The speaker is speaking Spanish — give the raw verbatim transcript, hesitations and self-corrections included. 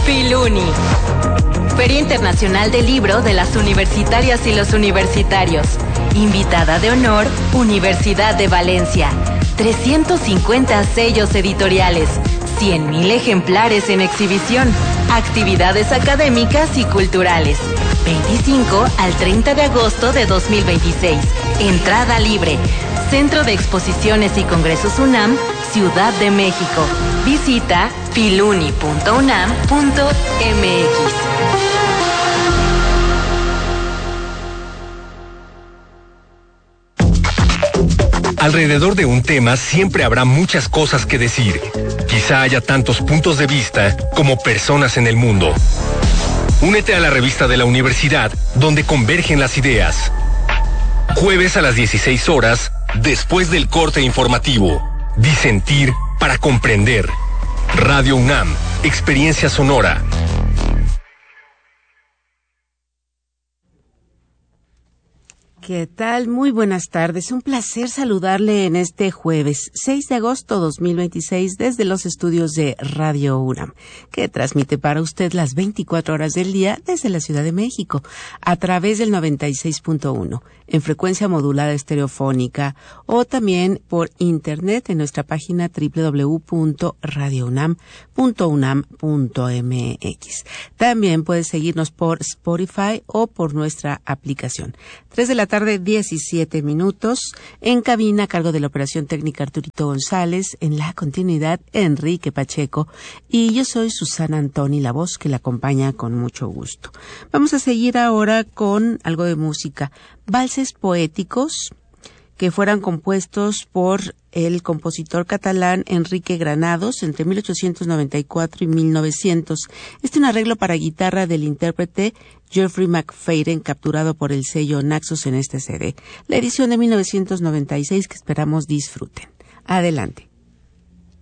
Filuni. Feria Internacional del Libro de las Universitarias y los Universitarios. Invitada de honor, Universidad de Valencia. trescientos cincuenta sellos editoriales. cien mil ejemplares en exhibición. Actividades académicas y culturales. veinticinco al treinta de agosto de dos mil veintiséis. Entrada libre. Centro de Exposiciones y Congresos UNAM, Ciudad de México. Visita filuni punto unam punto m x. Alrededor de un tema siempre habrá muchas cosas que decir. Quizá haya tantos puntos de vista como personas en el mundo. Únete a la revista de la universidad, donde convergen las ideas. Jueves a las dieciséis horas, después del corte informativo. Disentir para comprender. Radio UNAM, experiencia sonora. ¿Qué tal? Muy buenas tardes. Un placer saludarle en este jueves seis de agosto dos mil veintiséis desde los estudios de Radio UNAM, que transmite para usted las veinticuatro horas del día desde la Ciudad de México a través del noventa y seis punto uno en frecuencia modulada estereofónica o también por internet en nuestra página doble u doble u doble u punto radio unam punto unam punto m x. También puede seguirnos por Spotify o por nuestra aplicación. Tres de la tarde, diecisiete minutos. En cabina, a cargo de la operación técnica Arturito González. En la continuidad, Enrique Pacheco. Y yo soy Susana Antoni, la voz que la acompaña con mucho gusto. Vamos a seguir ahora con algo de música. Valses poéticos que fueran compuestos por el compositor catalán Enrique Granados entre mil ochocientos noventa y cuatro y mil novecientos. Este es un arreglo para guitarra del intérprete Geoffrey McFadden, capturado por el sello Naxos en este C D. La edición de mil novecientos noventa y seis que esperamos disfruten. Adelante.